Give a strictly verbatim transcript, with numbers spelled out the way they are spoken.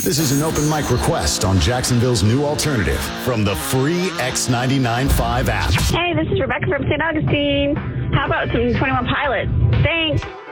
This is an open mic request on Jacksonville's new alternative from the free X ninety-nine point five app. Hey, this is Rebecca from Saint Augustine. How about some twenty-one Pilots? Thanks.